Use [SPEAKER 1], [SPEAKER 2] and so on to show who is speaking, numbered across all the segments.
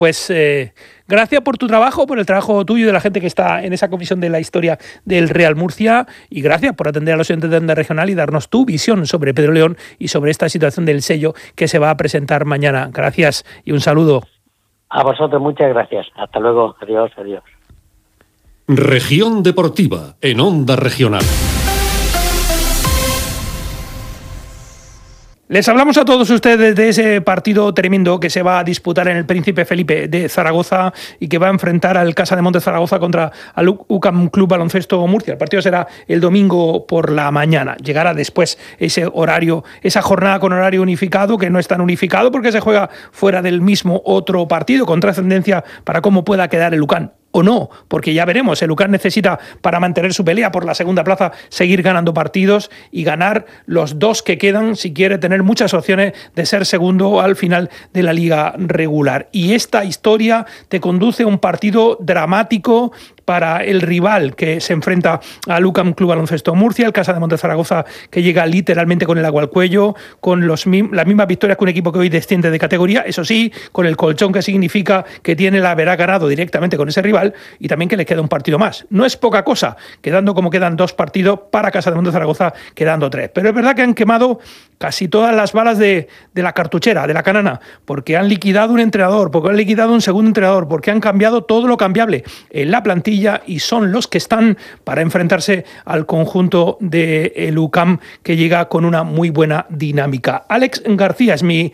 [SPEAKER 1] Pues gracias por tu trabajo, por el trabajo tuyo y de la gente que está en esa comisión de la historia del Real Murcia, y gracias por atender a los oyentes de Onda Regional y darnos tu visión sobre Pedro León y sobre esta situación del sello que se va a presentar mañana. Gracias y un saludo.
[SPEAKER 2] A vosotros muchas gracias. Hasta luego. Adiós, adiós.
[SPEAKER 3] Región Deportiva en Onda Regional.
[SPEAKER 1] Les hablamos a todos ustedes de ese partido tremendo que se va a disputar en el Príncipe Felipe de Zaragoza y que va a enfrentar al Casademont de Zaragoza contra el UCAM Club Baloncesto Murcia. El partido será el domingo por la mañana. Llegará después ese horario, esa jornada con horario unificado, que no es tan unificado porque se juega fuera del mismo otro partido, con trascendencia para cómo pueda quedar el UCAM. O no, porque ya veremos, el UCAM necesita, para mantener su pelea por la segunda plaza, seguir ganando partidos y ganar los dos que quedan si quiere tener muchas opciones de ser segundo al final de la liga regular. Y esta historia te conduce a un partido dramático para el rival que se enfrenta al UCAM Club Baloncesto Murcia, el Casademont de Zaragoza, que llega literalmente con el agua al cuello, con las mismas victorias que un equipo que hoy desciende de categoría, eso sí, con el colchón que significa que tiene la haberá ganado directamente con ese rival, y también que le queda un partido más. No es poca cosa, quedando como quedan 2 partidos para Casademont de Zaragoza, quedando 3. Pero es verdad que han quemado casi todas las balas de la cartuchera, de la canana, porque han liquidado un entrenador, porque han liquidado un segundo entrenador, porque han cambiado todo lo cambiable en la plantilla, y son los que están para enfrentarse al conjunto del UCAM, que llega con una muy buena dinámica. Alex García es mi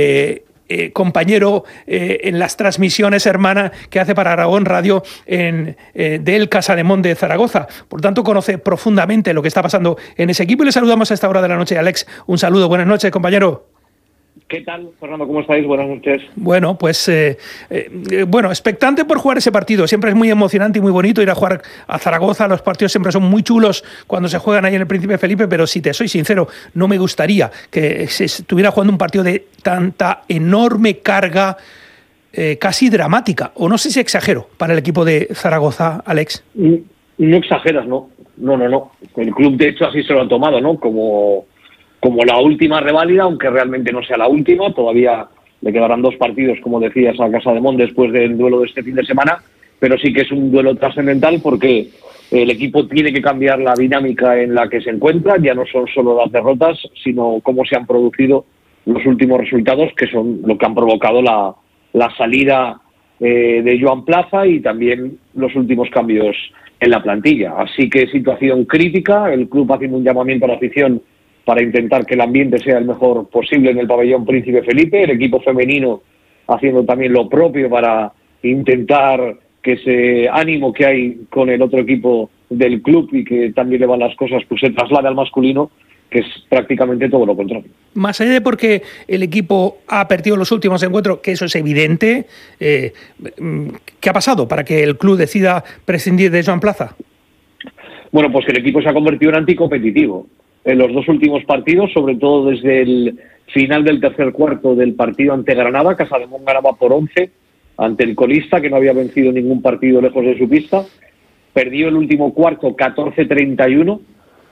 [SPEAKER 1] compañero en las transmisiones hermana que hace para Aragón Radio del Casademont de Zaragoza. Por tanto, conoce profundamente lo que está pasando en ese equipo y le saludamos a esta hora de la noche. Alex, un saludo, buenas noches, compañero.
[SPEAKER 4] ¿Qué tal, Fernando? ¿Cómo estáis? Buenas noches.
[SPEAKER 1] Bueno, pues expectante por jugar ese partido. Siempre es muy emocionante y muy bonito ir a jugar a Zaragoza. Los partidos siempre son muy chulos cuando se juegan ahí en el Príncipe Felipe, pero si te soy sincero, no me gustaría que se estuviera jugando un partido de tanta enorme carga, casi dramática. O no sé si exagero para el equipo de Zaragoza, Alex.
[SPEAKER 4] No exageras, ¿no? No. El club, de hecho, así se lo ha tomado, ¿no? Como la última reválida, aunque realmente no sea la última. Todavía le quedarán 2 partidos, como decías, a Casademont después del duelo de este fin de semana, pero sí que es un duelo trascendental porque el equipo tiene que cambiar la dinámica en la que se encuentra. Ya no son solo las derrotas, sino cómo se han producido los últimos resultados, que son lo que han provocado la salida de Joan Plaza y también los últimos cambios en la plantilla. Así que situación crítica, el club haciendo un llamamiento a la afición para intentar que el ambiente sea el mejor posible en el pabellón Príncipe Felipe, el equipo femenino haciendo también lo propio para intentar que ese ánimo que hay con el otro equipo del club y que también le van las cosas, pues se traslade al masculino, que es prácticamente todo lo contrario.
[SPEAKER 1] Más allá de porque el equipo ha perdido los últimos encuentros, que eso es evidente, ¿qué ha pasado para que el club decida prescindir de Joan Plaza?
[SPEAKER 4] Bueno, pues que el equipo se ha convertido en anticompetitivo. En los 2 últimos partidos, sobre todo desde el final del tercer cuarto del partido ante Granada, Casademont ganaba por 11 ante el colista, que no había vencido ningún partido lejos de su pista. Perdió el último cuarto 14-31,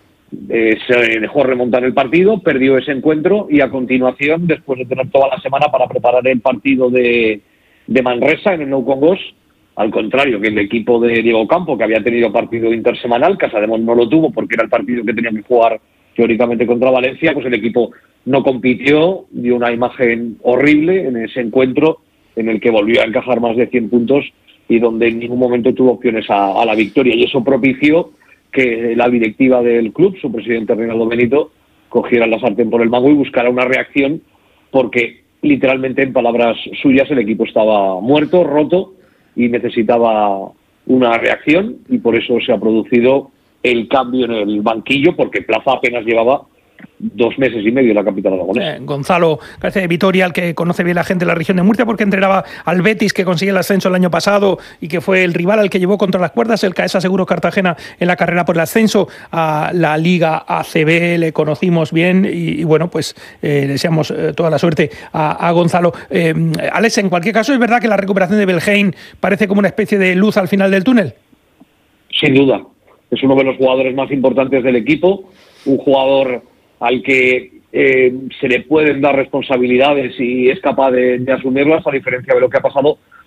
[SPEAKER 4] se dejó remontar el partido, perdió ese encuentro y a continuación, después de tener toda la semana para preparar el partido de Manresa en el Nou Congost, al contrario que el equipo de Diego Campo, que había tenido partido intersemanal, Casademont no lo tuvo porque era el partido que tenía que jugar teóricamente contra Valencia, pues el equipo no compitió, dio una imagen horrible en ese encuentro en el que volvió a encajar más de 100 puntos y donde en ningún momento tuvo opciones a la victoria, y eso propició que la directiva del club, su presidente Reinaldo Benito, cogiera la sartén por el mango y buscara una reacción, porque literalmente, en palabras suyas, el equipo estaba muerto, roto y necesitaba una reacción, y por eso se ha producido el cambio en el banquillo, porque Plaza apenas llevaba 2 meses y medio en la capital aragonesa.
[SPEAKER 1] Gonzalo García de Vitoria, el que conoce bien la gente de la región de Murcia, porque entrenaba al Betis, que consiguió el ascenso el año pasado y que fue el rival al que llevó contra las cuerdas el Caesa Seguros Cartagena en la carrera por el ascenso a la Liga ACB. Le conocimos bien y bueno, pues le deseamos toda la suerte a Gonzalo. Alex, en cualquier caso, ¿es verdad que la recuperación de Belgein parece como una especie de luz al final del túnel?
[SPEAKER 4] Sin duda, es uno de los jugadores más importantes del equipo, un jugador al que se le pueden dar responsabilidades y es capaz de asumirlas, a diferencia de lo que ha pasado